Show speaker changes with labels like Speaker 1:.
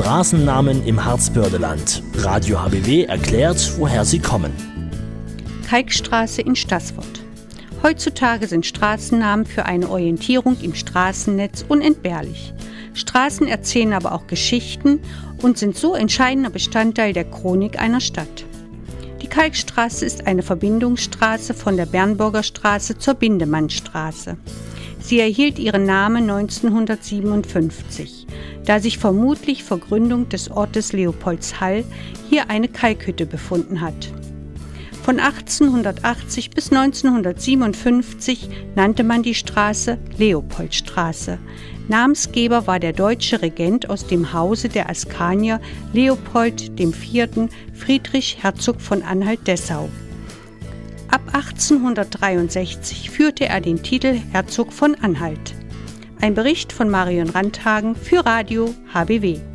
Speaker 1: Straßennamen im Harzbördeland. Radio HBW erklärt, woher sie kommen.
Speaker 2: Kalkstraße in Staßfurt. Heutzutage sind Straßennamen für eine Orientierung im Straßennetz unentbehrlich. Straßen erzählen aber auch Geschichten und sind so entscheidender Bestandteil der Chronik einer Stadt. Die Kalkstraße ist eine Verbindungsstraße von der Bernburger Straße zur Bindemannstraße. Sie erhielt ihren Namen 1957, da sich vermutlich vor Gründung des Ortes Leopoldshall hier eine Kalkhütte befunden hat. Von 1880 bis 1957 nannte man die Straße Leopoldstraße. Namensgeber war der deutsche Regent aus dem Hause der Askanier Leopold IV. Friedrich Herzog von Anhalt-Dessau. Ab 1863 führte er den Titel Herzog von Anhalt. Ein Bericht von Marion Randhagen für Radio HBW.